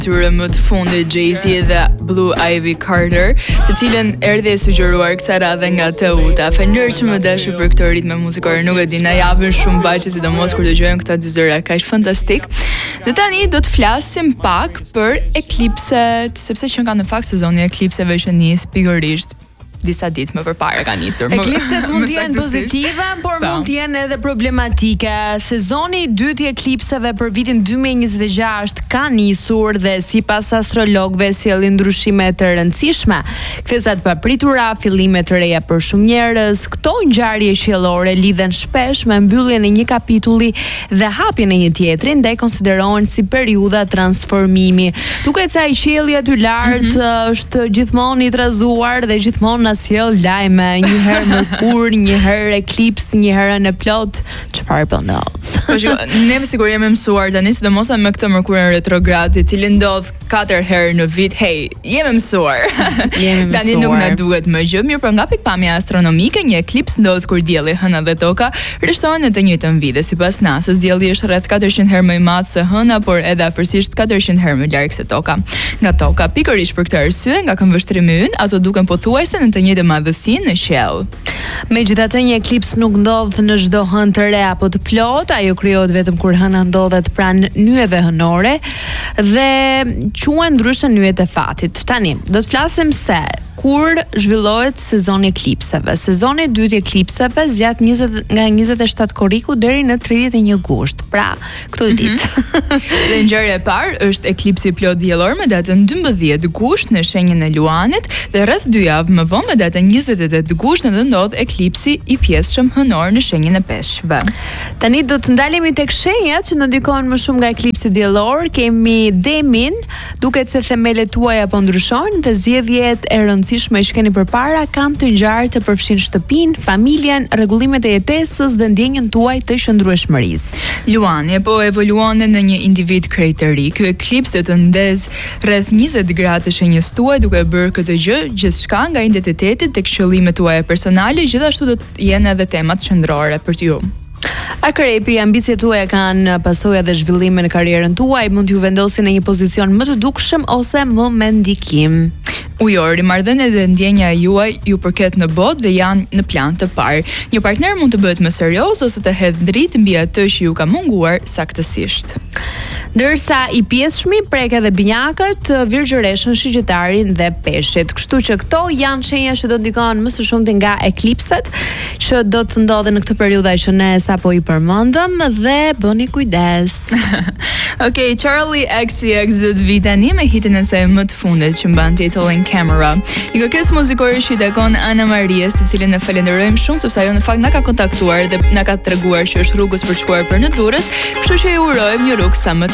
më të fundit Jay-Z dhe Blue Ivy Carter, të cilën erdhi e sugjeruar kësaj radhe nga Teuta. Falënderit që më dashur për këtë ritëm muzikor. Nuk e di, na japin shumë baçi, sidomos kur dëgjojmë këta dy zëra kaq fantastik. Dhe tani do të flasim pak për eklipset, sepse që ka në fakt sezoni eklipseve që nis pikërisht disa ditë më përpara ka nisur. Eklipset mund të jenë pozitive, por mund të jenë edhe problematike. Sezoni i dytë i eklipseve për vitin 2026 ka nisur dhe sipas astrologëve sjellin ndryshime të rëndësishme. Ktesa të papritura, fillime të reja për shumë njerëz. Këto ngjarje qiellore lidhen shpesh me mbylljen e një kapitulli dhe hapjen e një tjetri, ndaj konsiderohen si periudha transformimi. Duket se ai qielli aty lart është gjithmonë i trazuar dhe gjithmonë sjell lajme, një herë mërkur, një herë eklips, një herë në plot. Çfarë po ndodh? Po shiko, ne sigurisht jemi mësuar tani, sidomos me këtë mërkurën retrograd, i cili ndodh 4 herë në vit. Hey, jemi mësuar. Tani nuk na duhet më gjë, mirë, por nga pikpamja astronomike, një eklips ndodh kur dielli, hëna dhe toka rreshtohen në të njëjtën vit. Dhe sipas NASA-s, dielli është rreth 400 herë më i madh se hëna, por edhe afërsisht 400 herë më larg se toka. Nga toka, pikërisht për këtë arsye, nga këmbvështrimi ynë, ato duken pothuajse në të njëjtën madhësi në qiell. Megjithatë, një eklips nuk ndodh në çdo hënë të re apo të plot, ajo krijohet vetëm kur hëna ndodhet pranë nyjeve hënore dhe quhen ndryshe nyjet e fatit. Tani, do të flasim se kur zhvillohet sezoni eklipseve. Sezoni i dytë i eklipseve zgjat nga 27 korriku deri në 31 gusht. Pra, këtë ditë. Dhe ngjarja e parë është eklipsi plot diellor me datën 12 gusht në shenjën e Luanit dhe rreth 2 javë më vonë me datën 28 gusht ndodh eklipsi i pjesëshëm hënor në shenjën e Peshqve. Tani do të ndalemi tek shenjat që na ndikojnë më shumë nga eklipsi diellor. Kemi Demin, duket se themelet tuaja po ndryshojnë dhe zgjedhjet e rëndësishme që keni përpara kanë të ngjarë të përfshin shtëpinë, familjen, rregullimet e jetesës dhe ndjenjën tuaj të qëndrueshmërisë. Luani po evoluon në një individ krejtëri. Ky eklips do të ndez rreth 20 gradë të shenjës tuaj, duke bërë këtë gjë gjithçka nga identiteti tek qëllimet tuaja personale, gjithashtu do të jenë edhe temat qendrore për ju. Akrepi, ambicjet tuaja kanë pasojë dhe zhvillime në karrierën tuaj, mund t'ju vendosin në një pozicion më të dukshëm ose më me ndikim. Ujori, marrëdhëniet dhe ndjenja juaj ju përket në botë dhe janë në plan të parë. Një partner mund të bëhet më serioz ose të hedhë dritë mbi atë që ju ka munguar saktësisht. Ndërsa i pjesshmi prek edhe binjakët, virgjëreshën, shigjetarin dhe peshqit. Kështu që këto janë shenja që do të ndikojnë më së shumti nga eklipset që do të ndodhin në këtë periudhë që ne sapo i përmendëm dhe bëni kujdes. Okej, Charlie XCX do të vi tani me hitin e saj më të fundit që mban titullin Camera. I kërkesë muzikore që i takon Ana Marias, të cilën ne falenderojmë shumë sepse ajo në fakt na ka kontaktuar dhe na ka treguar që është rrugës për të shkuar për në Durrës, kështu që ju urojmë një rrugë sa më